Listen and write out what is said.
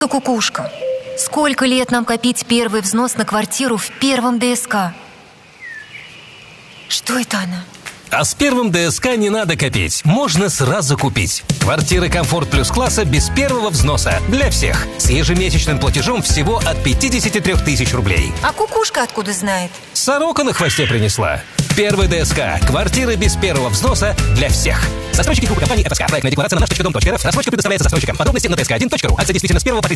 Кукушка, сколько лет нам копить первый взнос на квартиру в первом ДСК? Что это она? А с первым ДСК не надо копить, можно сразу купить. Квартиры «Комфорт Плюс» класса без первого взноса для всех. С ежемесячным платежом всего от 53 тысяч рублей. А кукушка откуда знает? Сорока на хвосте принесла. Первый ДСК. Квартиры без первого взноса для всех. Застройщики группы компании ФСК. Проектная декларация на наш.дом.рф. Рассрочка предоставляется застройщикам. Подробности на tsk1.ru. Акция действительно с 1 по